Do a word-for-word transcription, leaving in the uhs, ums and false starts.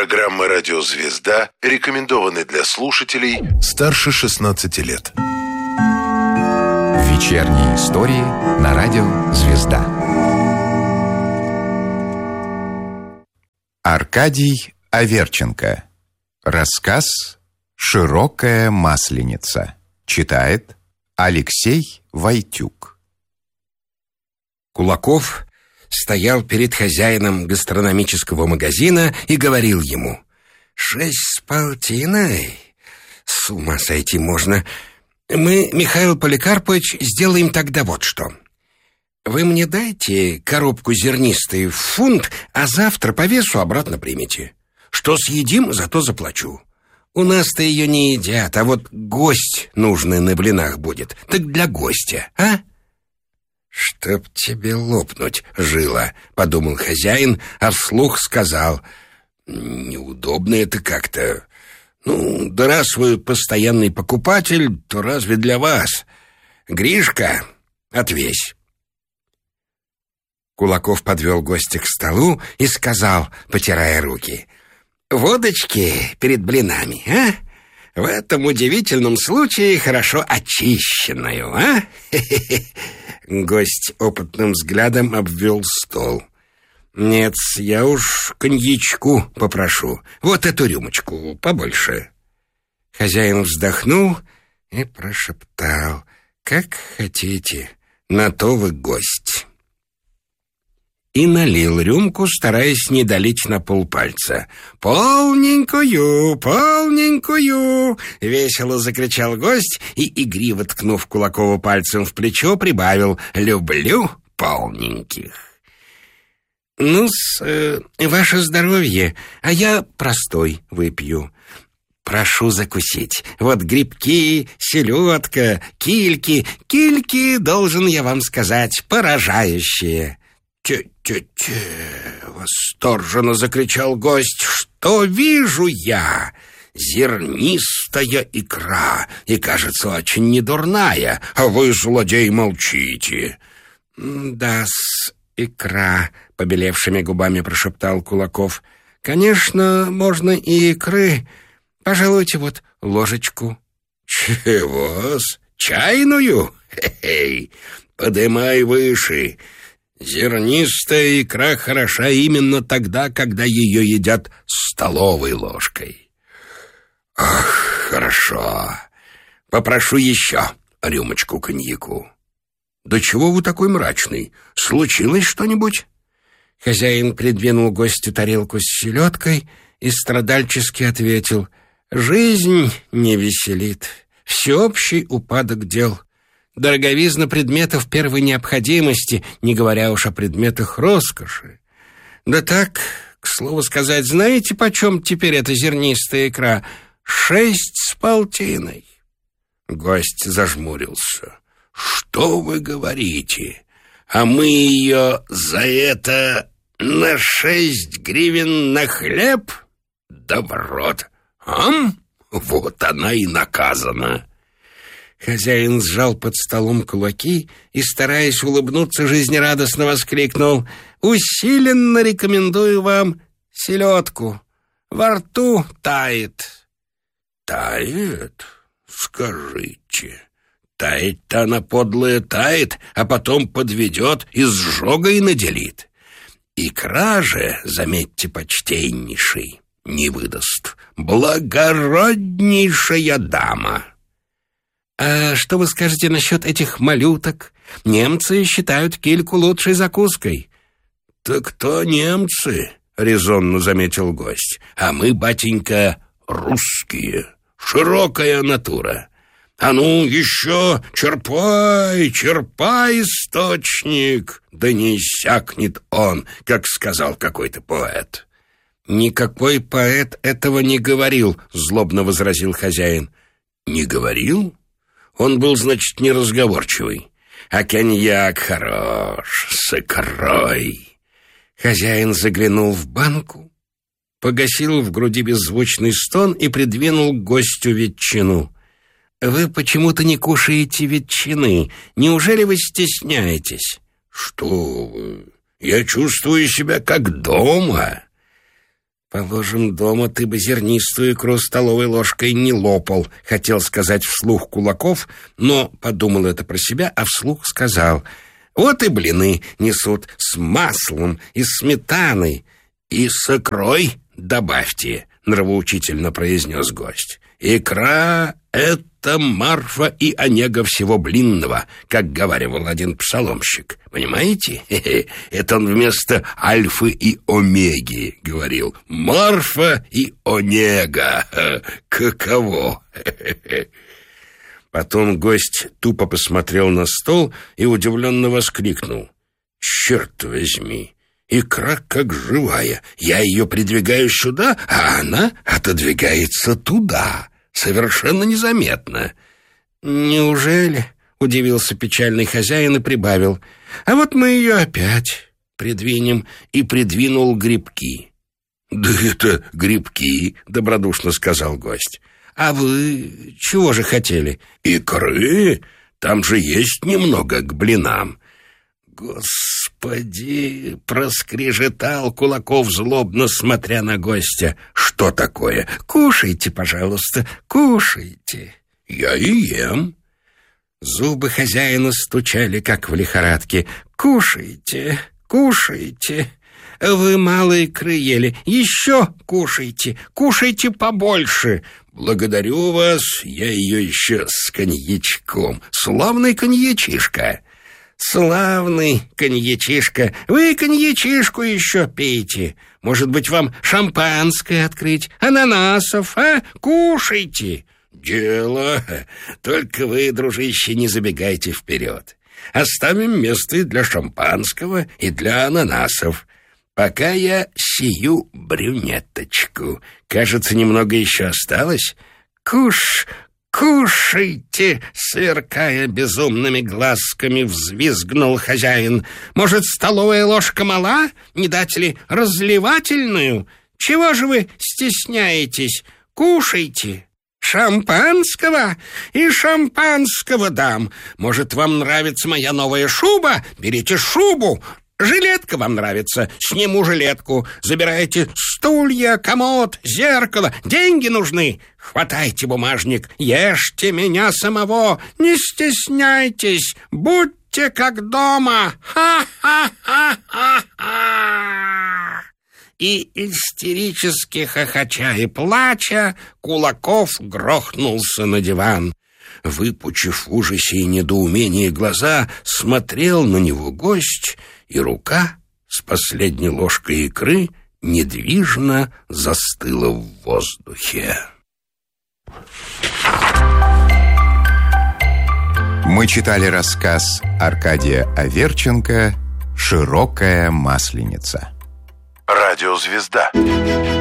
Программа «Радио Звезда» рекомендованы для слушателей старше шестнадцати лет. Вечерние истории на радио «Звезда». Аркадий Аверченко. Рассказ «Широкая масленица». Читает Алексей Войтюк. Кулаков стоял перед хозяином гастрономического магазина и говорил ему: «Шесть с полтиной? С ума сойти можно. Мы, Михаил Поликарпович, сделаем тогда вот что. Вы мне дайте коробку зернистой в фунт, а завтра по весу обратно примите. Что съедим, зато заплачу. У нас-то ее не едят, а вот гость нужный на блинах будет. Так для гостя, а?» «Чтоб тебе лопнуть, жила», — подумал хозяин, а вслух сказал: «Неудобно это как-то. Ну, да раз вы постоянный покупатель, то разве для вас? Гришка, отвесь». Кулаков подвел гостя к столу и сказал, потирая руки: «Водочки перед блинами, а? В этом удивительном случае хорошо очищенную, а?» Гость опытным взглядом обвел стол. «Нет, я уж коньячку попрошу. Вот эту рюмочку побольше». Хозяин вздохнул и прошептал: «Как хотите, на то вы гость». И налил рюмку, стараясь не долить на полпальца. «Полненькую, полненькую!» — весело закричал гость и, игриво ткнув Кулакова пальцем в плечо, прибавил: «Люблю полненьких». «Ну-с, э, ваше здоровье, а я простой выпью. Прошу закусить. Вот грибки, селедка, кильки. Кильки, должен я вам сказать, поражающие». «Те-те-те!» — восторженно закричал гость. «Что вижу я? Зернистая икра, и, кажется, очень недурная, а вы, злодей, молчите». «Да-с, икра», — побелевшими губами прошептал Кулаков. «Конечно, можно и икры. Пожалуйте вот ложечку». «Чего-с? Чайную? Хе-хей! Подымай выше». Зернистая икра хороша именно тогда, когда ее едят столовой ложкой. Ах, хорошо. Попрошу еще рюмочку коньяку. Да чего вы такой мрачный? Случилось что-нибудь? Хозяин придвинул гостю тарелку с селедкой и страдальчески ответил: «Жизнь не веселит. Всеобщий упадок дел. Дороговизна предметов первой необходимости, не говоря уж о предметах роскоши. Да так, к слову сказать, знаете, почем теперь эта зернистая икра? Шесть с полтиной». Гость зажмурился. «Что вы говорите? А мы ее за это на шесть гривен на хлеб? Да в рот! Ам? Вот она и наказана». Хозяин сжал под столом кулаки и, стараясь улыбнуться, жизнерадостно воскликнул: «Усиленно рекомендую вам селедку. Во рту тает». «Тает? Скажите, тает-то она, подлая, тает, а потом подведет и сжогой наделит. Икра же, заметьте, почтеннейший, не выдаст. Благороднейшая дама». «А что вы скажете насчет этих малюток? Немцы считают кильку лучшей закуской». «Так то немцы», — резонно заметил гость. «А мы, батенька, русские, широкая натура. А ну, еще черпай, черпай, источник, да не иссякнет он, как сказал какой-то поэт». «Никакой поэт этого не говорил», — злобно возразил хозяин. «Не говорил? Он был, значит, неразговорчивый. А коньяк хорош, с икрой». Хозяин заглянул в банку, погасил в груди беззвучный стон и придвинул к гостю ветчину. «Вы почему-то не кушаете ветчины. Неужели вы стесняетесь?» «Что вы? Я чувствую себя как дома». Положим, дома ты бы зернистую икру столовой ложкой не лопал, хотел сказать вслух Кулаков, но подумал это про себя, а вслух сказал: вот и блины несут с маслом и сметаной. И с икрой добавьте, нравоучительно произнес гость. Икра — это Марфа и Онега всего блинного, как говаривал один псаломщик. Понимаете? Хе-хе. Это он вместо Альфы и Омеги говорил. Марфа и Онега. Каково? Хе-хе. Потом гость тупо посмотрел на стол и удивленно воскликнул: черт возьми! Икра как живая. Я ее придвигаю сюда, а она отодвигается туда. Совершенно незаметно. Неужели? Удивился печальный хозяин и прибавил: а вот мы ее опять придвинем. И придвинул грибки. Да это грибки, добродушно сказал гость. А вы чего же хотели? Икры? Там же есть немного к блинам. Господи, проскрежетал Кулаков, злобно смотря на гостя. Что такое? Кушайте, пожалуйста, кушайте. Я и ем. Зубы хозяина стучали, как в лихорадке. Кушайте, кушайте. Вы мало икры ели. Еще кушайте, кушайте побольше. Благодарю вас, я ее еще с коньячком. Славный коньячишка. Славный коньячишка. Вы коньячишку еще пейте. Может быть, вам шампанское открыть? Ананасов, а? Кушайте. Дело. Только вы, дружище, не забегайте вперед. Оставим место и для шампанского, и для ананасов. Пока я сию брюнеточку. Кажется, немного еще осталось. Куш... «Кушайте!» — сверкая безумными глазками, взвизгнул хозяин. «Может, столовая ложка мала? Не дать ли разливательную? Чего же вы стесняетесь? Кушайте!» «Шампанского? И шампанского дам. Может, вам нравится моя новая шуба? Берите шубу. Жилетка вам нравится? Сниму жилетку. Забирайте стулья, комод, зеркало. Деньги нужны? Хватайте бумажник. Ешьте меня самого. Не стесняйтесь. Будьте как дома. Ха-ха-ха-ха-ха!» И истерически хохоча и плача, Кулаков грохнулся на диван. Выпучив в ужасе и недоумении глаза, смотрел на него гость, и рука с последней ложкой икры недвижно застыла в воздухе. Мы читали рассказ Аркадия Аверченко «Широкая масленица». Радиозвезда.